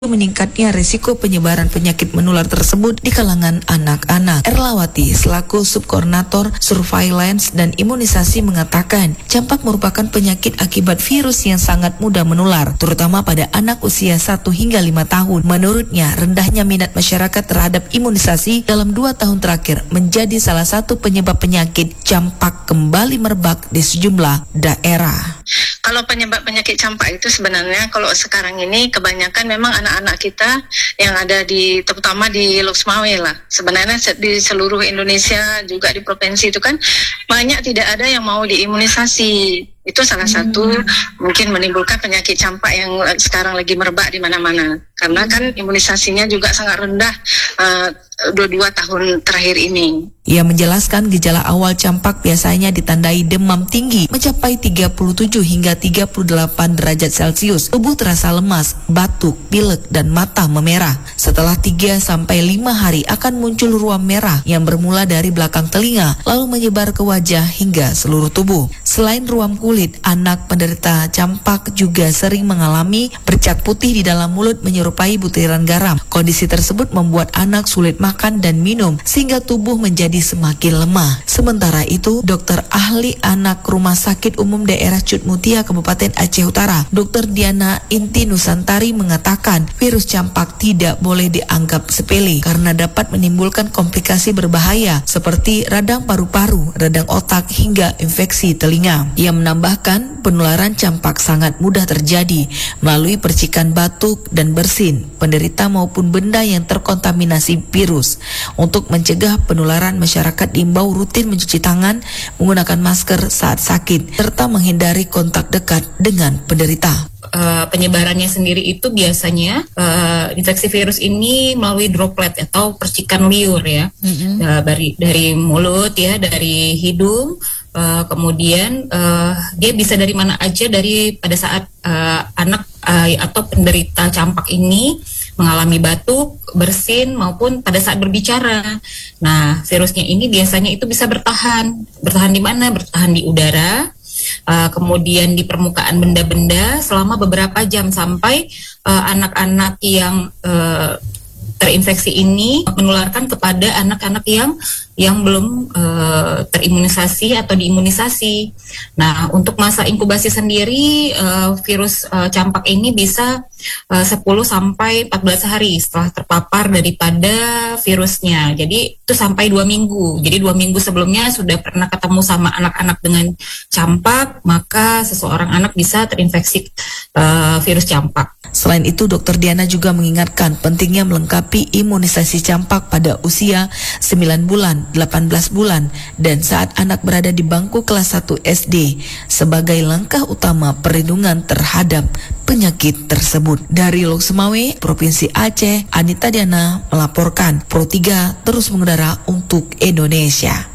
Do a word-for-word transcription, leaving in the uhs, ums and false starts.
meningkatnya risiko penyebaran penyakit menular tersebut di kalangan anak-anak. Erlawati selaku subkoordinator surveillance dan imunisasi mengatakan, campak merupakan penyakit akibat virus yang sangat mudah menular, terutama pada anak usia satu hingga lima tahun. Menurutnya, rendahnya minat masyarakat terhadap imunisasi dalam dua tahun terakhir menjadi salah satu penyebab penyakit campak kembali merebak di sejumlah daerah. Kalau penyebab penyakit campak itu sebenarnya kalau sekarang ini kebanyakan memang anak-anak kita yang ada di, terutama di Loksmawe lah. Sebenarnya di seluruh Indonesia juga di provinsi itu kan banyak tidak ada yang mau diimunisasi. Itu salah satu hmm. mungkin menimbulkan penyakit campak yang sekarang lagi merebak di mana-mana. Karena kan imunisasinya juga sangat rendah uh, dua-dua tahun terakhir ini. Ia menjelaskan gejala awal campak biasanya ditandai demam tinggi mencapai tiga puluh tujuh hingga tiga puluh delapan derajat Celcius. Tubuh terasa lemas, batuk, pilek, dan mata memerah. Setelah tiga sampai lima hari akan muncul ruam merah yang bermula dari belakang telinga lalu menyebar ke wajah hingga seluruh tubuh. Selain ruam kulit, anak penderita campak juga sering mengalami bercak putih di dalam mulut menyerupai butiran garam. Kondisi tersebut membuat anak sulit makan dan minum sehingga tubuh menjadi semakin lemah. Sementara itu, dokter ahli anak Rumah Sakit Umum Daerah Cutmutia Kabupaten Aceh Utara, dokter Diana Inti Nusantari mengatakan virus campak tidak boleh dianggap sepele karena dapat menimbulkan komplikasi berbahaya seperti radang paru-paru, radang otak hingga infeksi telinga. Ia menambahkan penularan campak sangat mudah terjadi melalui percikan batuk dan bersin penderita maupun benda yang terkontaminasi virus. Untuk mencegah penularan, masyarakat diimbau rutin mencuci tangan, menggunakan masker saat sakit, serta menghindari kontak dekat dengan penderita. Uh, penyebarannya sendiri itu biasanya uh, infeksi virus ini melalui droplet atau percikan liur ya, mm-hmm. uh, dari dari mulut ya, dari hidung, uh, kemudian uh, dia bisa dari mana aja, dari pada saat uh, anak uh, atau penderita campak ini mengalami batuk, bersin maupun pada saat berbicara. Nah, virusnya ini biasanya itu bisa bertahan, bertahan di mana? Bertahan di udara. Uh, kemudian di permukaan benda-benda selama beberapa jam sampai uh, anak-anak yang uh, terinfeksi ini menularkan kepada anak-anak yang yang belum uh, terimunisasi atau diimunisasi. Nah, untuk masa inkubasi sendiri uh, virus uh, campak ini bisa uh, sepuluh sampai empat belas hari setelah terpapar daripada virusnya. Jadi itu sampai dua minggu. Jadi dua minggu sebelumnya sudah pernah ketemu sama anak-anak dengan campak, maka seseorang anak bisa terinfeksi uh, virus campak. Selain itu, dokter Diana juga mengingatkan pentingnya melengkapi imunisasi campak pada usia sembilan bulan, delapan belas bulan, dan saat anak berada di bangku kelas satu S D sebagai langkah utama perlindungan terhadap penyakit tersebut. Dari Loksmawe, Provinsi Aceh, Anita Diana melaporkan. Pro tiga terus mengudara untuk Indonesia.